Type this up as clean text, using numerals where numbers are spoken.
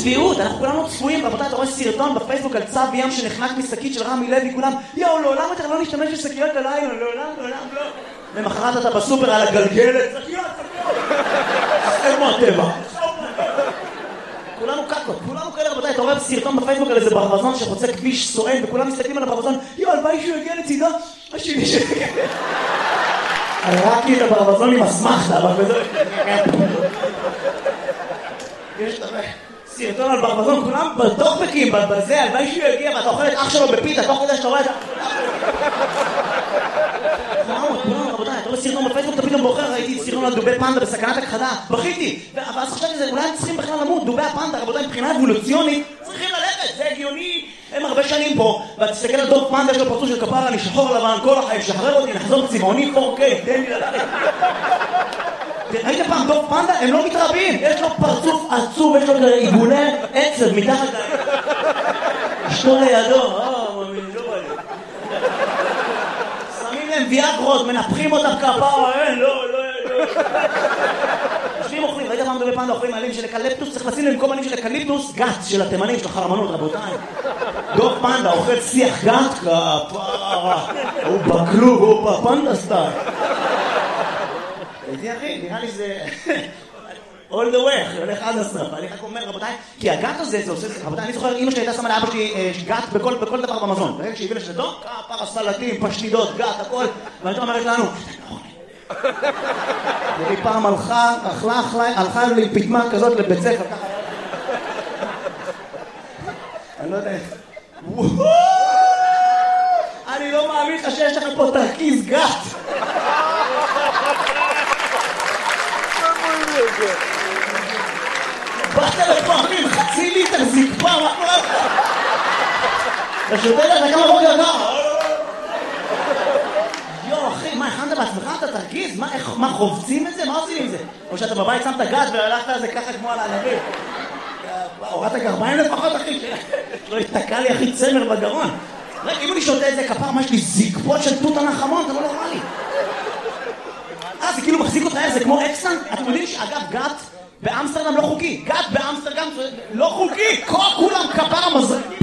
צביעות, אנחנו כולנו צפויים, רבותיי, אתה רואה סרטון בפייסבוק על צב ים שנחנק משקית של רמי לוי, כולם, יאו, לעולם יותר לא נשתמש בשקיות הלילה, לעולם לא. למחרת אתה בסופר על הגלגלת, שקיות. איפה הטבע? כולנו קקות, כולנו כאלה, רבותיי, אתה רואה סרטון בפייסבוק על איזה ברווזון שחוצה כביש סואן, וכולם מסתכלים על הברווזון, יאו, הלוואי שהוא יגיע לצידו, השני שיגיע. ראיתי את הברווזון עם אסמכתה, אבל בזה... יש סרטון על ברווזון, כולם בטוקבקים, בזה, הלוואי שהוא יגיע, ואתה אוכל את אח שלו בפיתה, תוך כדי שאתה רואה את זה. כולם, רבותיי, אתה רואה סרטון בפייסבוק, אתה פתאום בוחר, ראיתי סרטון על דובי פנדה בסכנת הכחדה, בכיתי, ואז חשבתי שזה, אולי הם צריכים בכלל למות, דובי הפנדה, רבותיי, מבחינה אבולוציונית, צריכים ללכת, זה הגיוני, הם הרבה שנים פה, ואתה תסתכל על דוב פנדה, יש לו פרצוף של כפרה, אני שחור לבן, כל החיים, שחרר אותי, נחזור צבעוני 4K, תן לי ללכת. ראית פעם דוב פנדה? הם לא מתרבים, יש לו פרצוף עצוב, יש לו עיגולי עצב מתחת אשתו לידו, שמים להם ויאגרות, מנפחים אותם כפרה, לא. יושבים אוכלים, ראית פעם דובי פנדה אוכלים עלים של אקליפטוס, צריך לשים למקום עלים של אקליפטוס, גת של התימנים, של החרמנות, רבותיי. דוב פנדה אוכל שיח גת, כפרה, הוא בקלוג, הוא בפנדה סטייל. הייתי אחי, נראה לי זה... all the way, הולך עד הסוף. אני רק אומר, רבותיי, כי הגת הזה, זה עושה... רבותיי, אני זוכר, אמא שלי הייתה שמה לאבא שלי גת בכל דבר במזון. ברגע שהביא לשדו, כפרה, סלטים, פשטידות, גת, הכל. והייתה אומרת לנו, והיא פעם הלכה לי פתמה כזאת לבית ספר, ככה. אני לא יודע... אני לא מאמין לך שיש לך פה תרכיז גת. באת לפה, אחי, חצי ליטר זקפה, מה קורה לך? אתה שותה לך כמה בוקר ככה? יו, אחי, מה, הכנת בעצמך? אתה תרגיז? מה, חובצים את זה? מה עושים עם זה? או שאתה בבית שמת גת והלכת על זה ככה כמו על הענבים? הורדת גרביים לפחות, אחי? לא התתקע לי, אחי, צמר בגרון. אם אני שותה את זה כפר, מה יש לי זקפות של תות הנחמון? אתה לא נורמלי. זה כאילו מחזיק אותך, זה כמו אקסטנט. אתם יודעים שאגב, גת באמסטרדם לא חוקי. גת באמסטרדם לא חוקי. כולם כפר המזרקים.